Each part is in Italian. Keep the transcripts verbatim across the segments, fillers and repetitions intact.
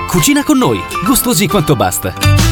Cucina con noi, gustosi quanto basta.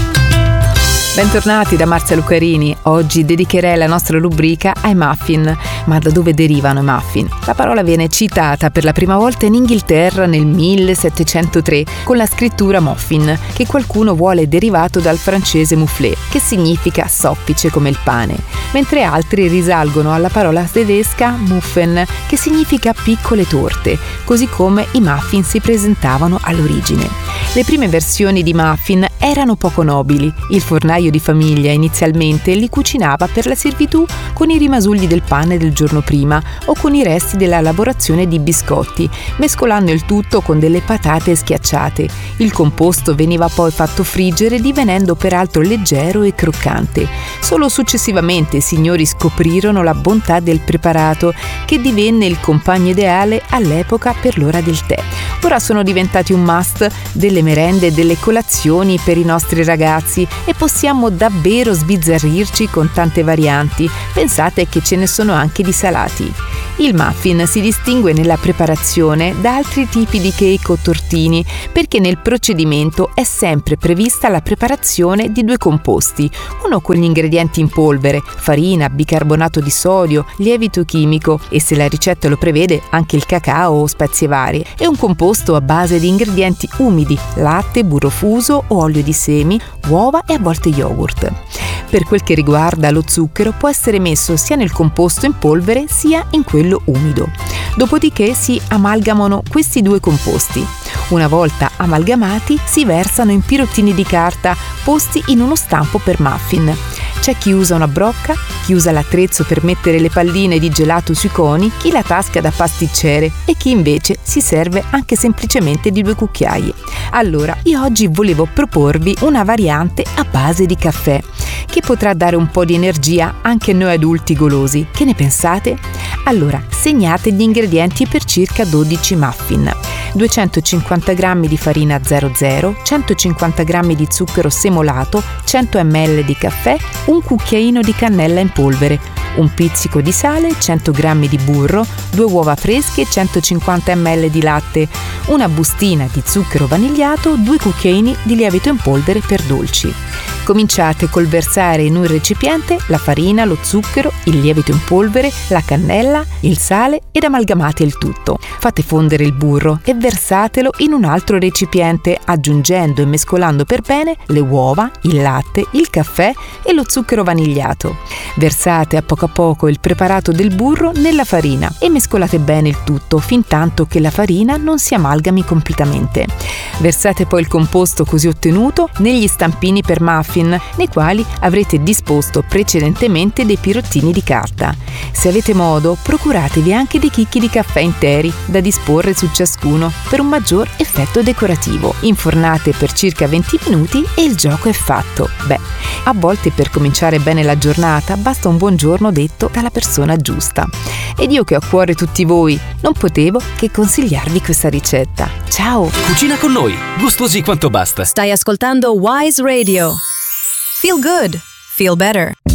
Bentornati da Marzia Lucarini. Oggi dedicherei la nostra rubrica ai muffin. Ma da dove derivano i muffin? La parola viene citata per la prima volta in Inghilterra nel millesettecentotre con la scrittura muffin, che qualcuno vuole derivato dal francese mouflé, che significa soffice come il pane, mentre altri risalgono alla parola tedesca muffen, che significa piccole torte, così come i muffin si presentavano all'origine. Le prime versioni di muffin erano poco nobili. Il fornaio di famiglia inizialmente li cucinava per la servitù con i rimasugli del pane del giorno prima o con i resti della lavorazione di biscotti, mescolando il tutto con delle patate schiacciate. Il composto veniva poi fatto friggere, divenendo peraltro leggero e croccante. Solo successivamente i signori scoprirono la bontà del preparato, che divenne il compagno ideale all'epoca per l'ora del tè. Ora sono diventati un must delle merende e delle colazioni per i nostri ragazzi e possiamo davvero sbizzarrirci con tante varianti. Pensate che ce ne sono anche di salati. Il muffin si distingue nella preparazione da altri tipi di cake o tortini perché nel procedimento è sempre prevista la preparazione di due composti, uno con gli ingredienti in polvere, farina, bicarbonato di sodio, lievito chimico e, se la ricetta lo prevede, anche il cacao o spezie varie, e un composto a base di ingredienti umidi, latte, burro fuso o olio di semi, uova e a volte yogurt. Per quel che riguarda lo zucchero, può essere messo sia nel composto in polvere sia in quello umido. Dopodiché si amalgamano questi due composti. Una volta amalgamati si versano in pirottini di carta posti in uno stampo per muffin. C'è chi usa una brocca, chi usa l'attrezzo per mettere le palline di gelato sui coni, chi la tasca da pasticcere e chi invece si serve anche semplicemente di due cucchiai. Allora, io oggi volevo proporvi una variante a base di caffè, che potrà dare un po' di energia anche a noi adulti golosi. Che ne pensate? Allora, segnate gli ingredienti per circa dodici muffin. duecentocinquanta grammi di farina zero zero, centocinquanta grammi di zucchero semolato, cento millilitri di caffè, un cucchiaino di cannella in polvere, un pizzico di sale, cento grammi di burro, due uova fresche, centocinquanta millilitri di latte, una bustina di zucchero vanigliato, due cucchiaini di lievito in polvere per dolci. Cominciate col versare in un recipiente la farina, lo zucchero, il lievito in polvere, la cannella, il sale ed amalgamate il tutto. Fate fondere il burro e versatelo in un altro recipiente, aggiungendo e mescolando per bene le uova, il latte, il caffè e lo zucchero vanigliato. Versate a poco a poco il preparato del burro nella farina e mescolate bene il tutto fintanto che la farina non si amalgami completamente. Versate poi il composto così ottenuto negli stampini per muffin, nei quali avrete disposto precedentemente dei pirottini di carta. Se avete modo, procuratevi anche dei chicchi di caffè interi da disporre su ciascuno per un maggior effetto decorativo. Infornate per circa venti minuti e il gioco è fatto. Beh, a volte per cominciare bene la giornata basta un buongiorno detto dalla persona giusta. Ed io, che ho a cuore tutti voi, non potevo che consigliarvi questa ricetta. Ciao! Cucina con noi, gustosi quanto basta. Stai ascoltando Wise Radio. Feel good. Feel better.